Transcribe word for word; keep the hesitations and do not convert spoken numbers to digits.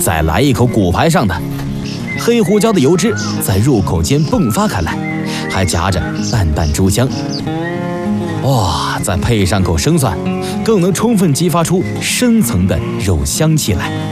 再来一口骨牌上的。黑胡椒的油脂在入口间迸发开来，还夹着淡淡猪香。哇，再配上口生蒜，更能充分激发出深层的肉香气来。